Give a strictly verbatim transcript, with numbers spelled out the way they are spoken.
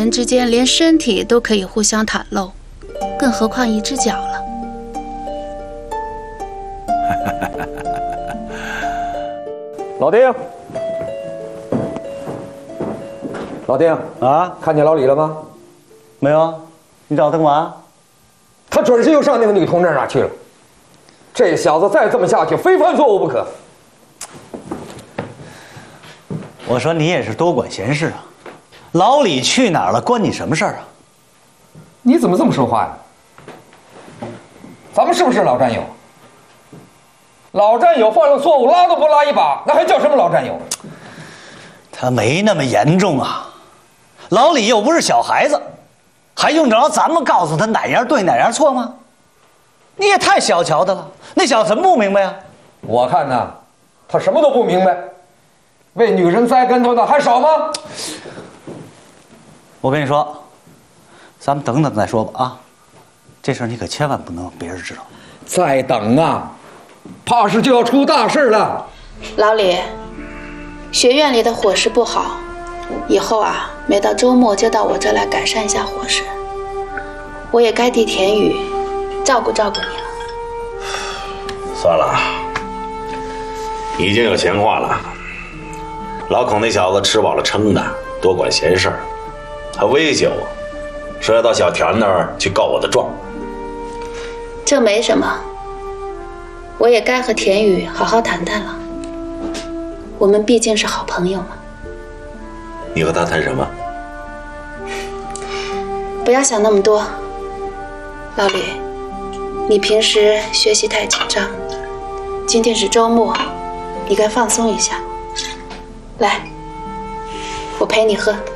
人之间连身体都可以互相袒露，更何况一只脚了。 老丁，老丁啊， 看见老李了吗？ 没有啊，你找他干嘛？ 他准是又上那个女同志那儿去了。这小子再这么下去，非犯错误不可。 我说你也是多管闲事啊！老李去哪儿了，关你什么事儿啊？ 你怎么这么说话呀？咱们是不是老战友？老战友犯了错误，拉都不拉一把，那还叫什么老战友？ 他没那么严重啊，老李又不是小孩子，还用得着咱们告诉他哪样对哪样错吗？你也太小瞧他了，那小子怎么不明白呀？ 我看呐，他什么都不明白，为女人栽跟头的还少吗？ 我跟你说，咱们等等再说吧啊！这事儿你可千万不能让别人知道。 再等啊，怕是就要出大事了。 老李，学院里的伙食不好，以后啊，每到周末就到我这来改善一下伙食。我也该替田雨照顾照顾你了。 算了，已经有闲话了。老孔那小子吃饱了撑的，多管闲事儿，还威胁我，说要到小田那儿去告我的状。 这没什么，我也该和田雨好好谈谈了。我们毕竟是好朋友嘛。 你和他谈什么？ 不要想那么多，老李，你平时学习太紧张，今天是周末，你该放松一下。来，我陪你喝。